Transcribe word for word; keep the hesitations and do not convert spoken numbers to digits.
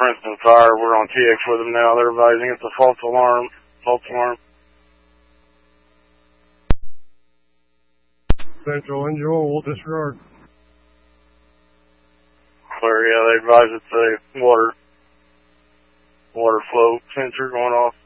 Princeton Fire. We're on T X with them now. They're advising it's a false alarm. False alarm. Central engine oil, we'll disregard. Clear, yeah, they advise it's a water, water flow sensor going off.